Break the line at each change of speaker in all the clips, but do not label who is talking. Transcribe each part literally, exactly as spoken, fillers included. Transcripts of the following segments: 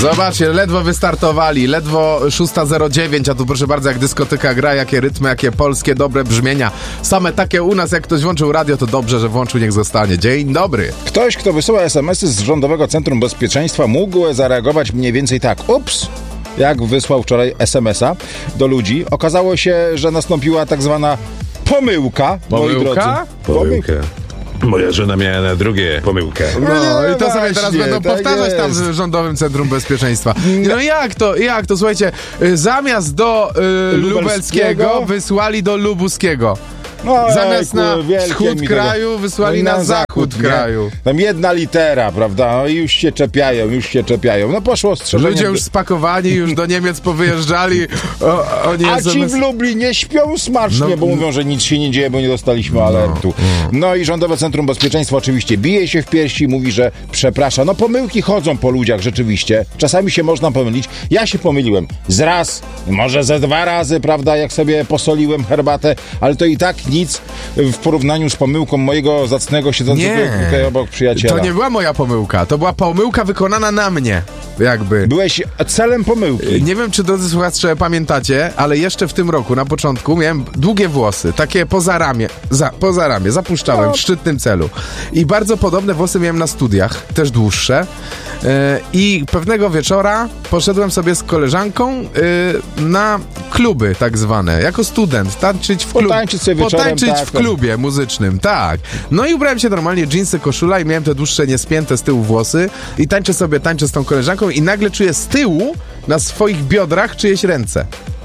Zobaczcie, ledwo wystartowali, ledwo szósta zero dziewięć, a tu proszę bardzo, jak dyskoteka gra, jakie rytmy, jakie polskie dobre brzmienia. Same takie u nas, jak ktoś włączył radio, to dobrze, że włączył, niech zostanie. Dzień dobry.
Ktoś, kto wysyła es em esy z Rządowego Centrum Bezpieczeństwa, mógł zareagować mniej więcej tak. Ups! Jak wysłał wczoraj es em esa do ludzi. Okazało się, że nastąpiła tak zwana pomyłka.
Pomyłka?
Pomyłkę. Moja żona miała na drugie pomyłkę.
No,
No
i to
właśnie,
sobie teraz będą
tak
powtarzać tam
jest.
w Rządowym Centrum Bezpieczeństwa. No jak to, jak to, słuchajcie, y, zamiast do y,
Lubelskiego
Lubelskiego wysłali do Lubuskiego.
No,
Zamiast
ejku,
na
wielkie
wschód
mi
kraju
tego.
wysłali
No i
na zachód
nie?
kraju.
Tam jedna litera, prawda? No i już się czepiają, już się czepiają. No poszło strzeżenie.
Ludzie już spakowani, już do Niemiec powyjeżdżali. O, oni
A
es em
ci
es...
w Lublinie śpią smacznie,
No,
bo mówią, że nic się nie dzieje, bo nie dostaliśmy alertu. No i Rządowe Centrum Bezpieczeństwa oczywiście bije się w piersi, mówi, że przeprasza. No pomyłki chodzą po ludziach rzeczywiście. Czasami się można pomylić. Ja się pomyliłem z raz, może ze dwa razy, prawda, jak sobie posoliłem herbatę, ale to i tak nic w porównaniu z pomyłką mojego zacnego, siedzącego
Nie.
tutaj obok przyjaciela.
To nie była moja pomyłka, to była pomyłka wykonana na mnie, jakby.
Byłeś celem pomyłki.
Nie wiem, czy drodzy słuchacze pamiętacie, ale jeszcze w tym roku, na początku, miałem długie włosy, takie poza ramię, za, poza ramię, zapuszczałem
No.
w szczytnym celu. I bardzo podobne włosy miałem na studiach, też dłuższe. Yy, I pewnego wieczora poszedłem sobie z koleżanką yy, na kluby tak zwane, jako student, tańczyć w klubie.
Potańczyć sobie wieczorem,
Potańczyć
tak,
w
tak.
klubie muzycznym, tak. No i ubrałem się normalnie, dżinsy, koszula i miałem te dłuższe, niespięte z tyłu włosy i tańczę sobie, tańczę z tą koleżanką i nagle czuję z tyłu na swoich biodrach czyjeś ręce.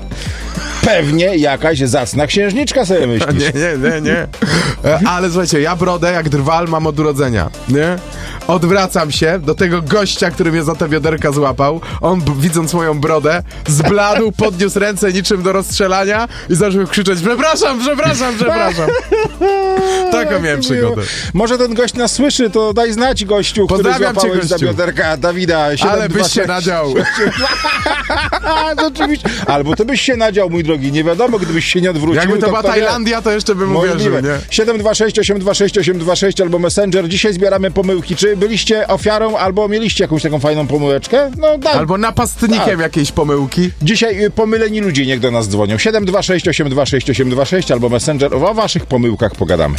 Pewnie jakaś zacna księżniczka sobie myślisz.
Nie, nie, nie, nie. E, Ale słuchajcie, ja brodę jak drwal mam od urodzenia, nie? Odwracam się do tego gościa, który mnie za te bioderka złapał. On, b- widząc moją brodę, zbladł, podniósł ręce niczym do rozstrzelania i zaczął krzyczeć: przepraszam, przepraszam, przepraszam. Taką miałem przygodę.
Może ten gość nas słyszy, to daj znać gościu, który
Pozdrawiam cię,
złapałeś za
gościu.
bioderka Dawida.
Ale byś się nadział.
Oczywiście. Albo ty byś się nadział, mój drogi. Nie wiadomo, gdybyś się nie odwrócił.
Jakby to była
kto wie?
Tajlandia, to jeszcze bym uwierzył,
Możliwe.
nie?
siedem dwa sześć osiem dwa sześć osiem dwa sześć albo Messenger. Dzisiaj zbieramy pomyłki. Czy byliście ofiarą albo mieliście jakąś taką fajną pomyłeczkę? No daj.
Albo napastnikiem
Tak.
jakiejś pomyłki.
Dzisiaj y, pomyleni ludzie niech do nas dzwonią. siedem dwa sześć osiem dwa sześć osiem dwa sześć albo Messenger. O waszych pomyłkach pogadamy.